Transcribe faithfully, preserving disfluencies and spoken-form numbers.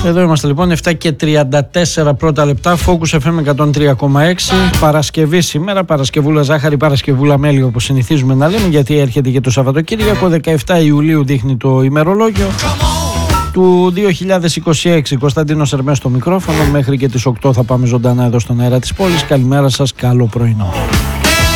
Εδώ είμαστε λοιπόν, επτά και τριάντα τέσσερα πρώτα λεπτά. Focus εφ εμ εκατόν τρία κόμμα έξι. Παρασκευή σήμερα, Παρασκευούλα ζάχαρη, Παρασκευούλα μέλι, όπως συνηθίζουμε να λέμε, γιατί έρχεται και το Σαββατοκύριακο. δεκαεπτά Ιουλίου δείχνει το ημερολόγιο του δύο χιλιάδες είκοσι έξι. Κωνσταντίνος Ερμές στο μικρόφωνο. Μέχρι και τις οκτώ θα πάμε ζωντανά εδώ στον αέρα της πόλης. Καλημέρα σας, καλό πρωινό.